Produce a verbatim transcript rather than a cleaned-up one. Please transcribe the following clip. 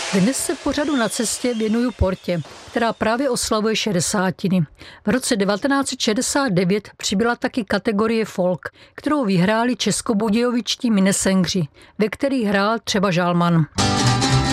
Dnes se pořadu Na cestě věnuju Portě, která právě oslavuje šedesátiny. V roce devatenáct set šedesát devět přibyla taky kategorie folk, kterou vyhráli českobudějovičtí minesengři, ve kterých hrál třeba Žalman.